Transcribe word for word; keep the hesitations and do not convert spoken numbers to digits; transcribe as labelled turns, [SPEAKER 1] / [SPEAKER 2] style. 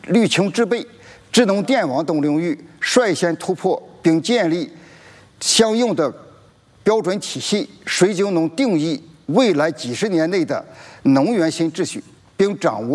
[SPEAKER 1] 绿氢制备、智能电网等领域率先突破，并建立相应的标准体系，谁就能定义未来几十年内的能源新秩序，并掌握